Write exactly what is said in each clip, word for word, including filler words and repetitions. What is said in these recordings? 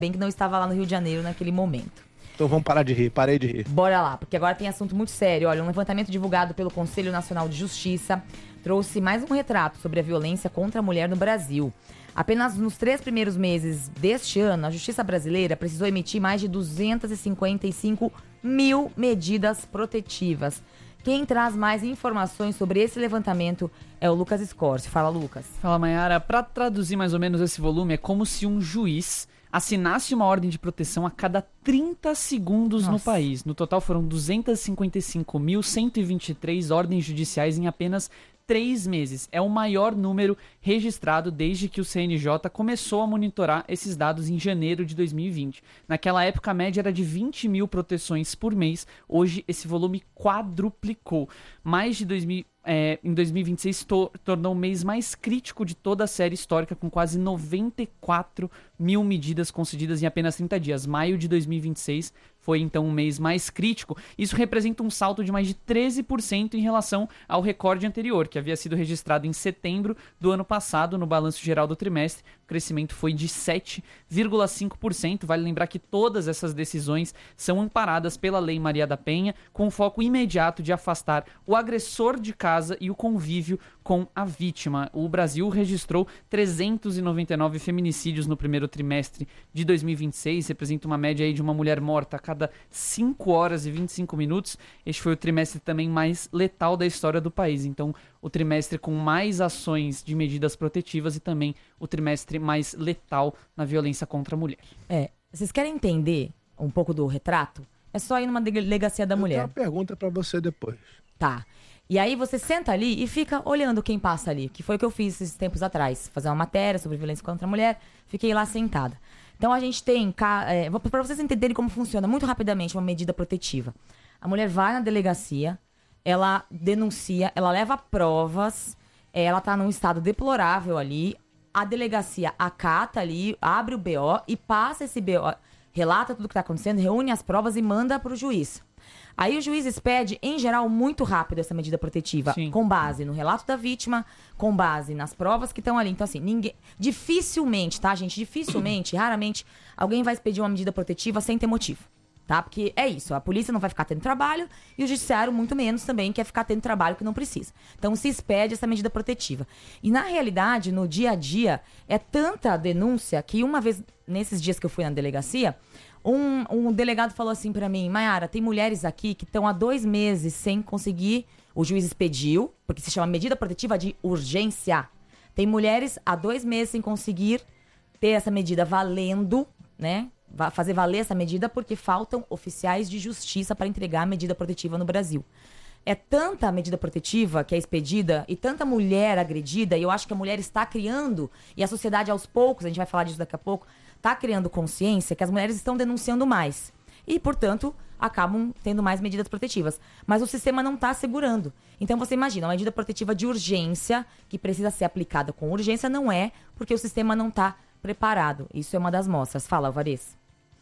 bem que não estava lá no Rio de Janeiro naquele momento. Então vamos parar de rir, parei de rir. Bora lá, porque agora tem assunto muito sério. Olha, um levantamento divulgado pelo Conselho Nacional de Justiça trouxe mais um retrato sobre a violência contra a mulher no Brasil. Apenas nos três primeiros meses deste ano, a Justiça brasileira precisou emitir mais de duzentas e cinquenta e cinco mil medidas protetivas. Quem traz mais informações sobre esse levantamento é o Lucas Scorsi. Fala, Lucas. Fala, Mayara. Para traduzir mais ou menos esse volume, é como se um juiz assinasse uma ordem de proteção a cada trinta segundos Nossa. no país. No total foram duzentas e cinquenta e cinco mil cento e vinte e três ordens judiciais em apenas três meses. É o maior número registrado desde que o C N J começou a monitorar esses dados em janeiro de dois mil e vinte. Naquela época, a média era de vinte mil proteções por mês. Hoje, esse volume quadruplicou. Mais de dois mil, é, em dois mil e vinte e seis, to- tornou o mês mais crítico de toda a série histórica, com quase noventa e quatro mil medidas concedidas em apenas trinta dias. Maio de dois mil e vinte e seis foi, então, um mês mais crítico. Isso representa um salto de mais de treze por cento em relação ao recorde anterior, que havia sido registrado em setembro do ano passado, no balanço geral do trimestre. O crescimento foi de sete vírgula cinco por cento. Vale lembrar que todas essas decisões são amparadas pela Lei Maria da Penha, com foco imediato de afastar o agressor de casa e o convívio com a vítima. O Brasil registrou trezentos e noventa e nove feminicídios no primeiro trimestre de dois mil e vinte e seis, representa uma média aí de uma mulher morta a cada cinco horas e vinte e cinco minutos. Este foi o trimestre também mais letal da história do país. Então, o trimestre com mais ações de medidas protetivas e também o trimestre mais letal na violência contra a mulher. É, vocês querem entender um pouco do retrato? É só ir numa delegacia da Eu mulher. tenho uma pergunta pra você depois. Tá. E aí você senta ali e fica olhando quem passa ali, que foi o que eu fiz esses tempos atrás. Fazer uma matéria sobre violência contra a mulher, fiquei lá sentada. Então a gente tem, é, para vocês entenderem como funciona muito rapidamente uma medida protetiva. A mulher vai na delegacia, ela denuncia, ela leva provas, ela tá num estado deplorável ali, a delegacia acata ali, abre o B O e passa esse B O, relata tudo que tá acontecendo, reúne as provas e manda pro juiz. Aí o juiz expede, em geral, muito rápido essa medida protetiva, Sim. com base no relato da vítima, com base nas provas que estão ali. Então, assim, ninguém... dificilmente, tá, gente? Dificilmente, raramente, alguém vai expedir uma medida protetiva sem ter motivo, tá? Porque é isso, a polícia não vai ficar tendo trabalho e o judiciário, muito menos, também quer ficar tendo trabalho que não precisa. Então, se expede essa medida protetiva. E, na realidade, no dia a dia, é tanta denúncia que uma vez, nesses dias que eu fui na delegacia... Um, um delegado falou assim pra mim: Mayara, tem mulheres aqui que estão há dois meses sem conseguir, o juiz expediu, porque se chama medida protetiva de urgência. Tem mulheres há dois meses sem conseguir ter essa medida valendo, né? Fazer valer essa medida porque faltam oficiais de justiça para entregar a medida protetiva no Brasil. É tanta medida protetiva que é expedida e tanta mulher agredida, e eu acho que a mulher está criando, e a sociedade aos poucos, a gente vai falar disso daqui a pouco, está criando consciência que as mulheres estão denunciando mais. E, portanto, acabam tendo mais medidas protetivas. Mas o sistema não está assegurando. Então, você imagina, uma medida protetiva de urgência, que precisa ser aplicada com urgência, não é, porque o sistema não está preparado. Isso é uma das mostras. Fala, Alvarez.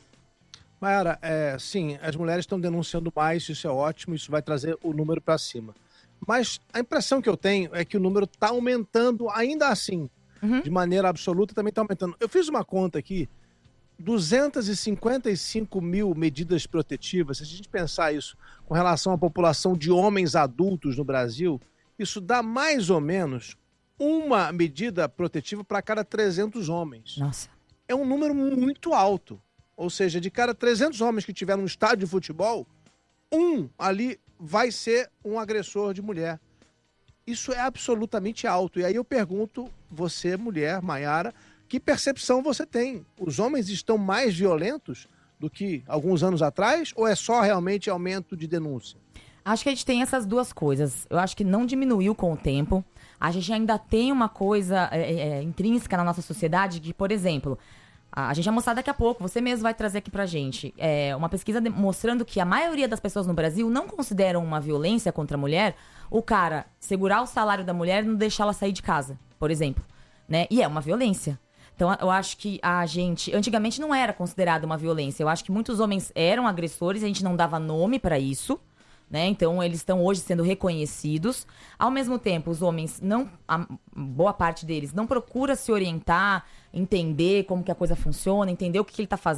Mayara, é, sim, as mulheres estão denunciando mais, isso é ótimo, isso vai trazer o número para cima. Mas a impressão que eu tenho é que o número está aumentando ainda assim. Uhum. De maneira absoluta, também está aumentando. Eu fiz uma conta aqui, duzentas e cinquenta e cinco mil medidas protetivas. Se a gente pensar isso com relação à população de homens adultos no Brasil, isso dá mais ou menos uma medida protetiva para cada trezentos homens. Nossa. É um número muito alto. Ou seja, de cada trezentos homens que tiver num estádio de futebol, um ali vai ser um agressor de mulher. Isso é absolutamente alto. E aí eu pergunto, você, mulher, Mayara, que percepção você tem? Os homens estão mais violentos do que alguns anos atrás? Ou é só realmente aumento de denúncia? Acho que a gente tem essas duas coisas. Eu acho que não diminuiu com o tempo. A gente ainda tem uma coisa é, é, intrínseca na nossa sociedade que, por exemplo... A gente vai mostrar daqui a pouco, você mesmo vai trazer aqui pra gente é, uma pesquisa de, mostrando que a maioria das pessoas no Brasil não consideram uma violência contra a mulher o cara segurar o salário da mulher e não deixar ela sair de casa, por exemplo, né? E é uma violência. Então eu acho que a gente, antigamente não era considerado uma violência, eu acho que muitos homens eram agressores, a gente não dava nome pra isso, né? Então, eles estão hoje sendo reconhecidos. Ao mesmo tempo, os homens, não, a boa parte deles, não procura se orientar, entender como que a coisa funciona, entender o que, que ele está fazendo.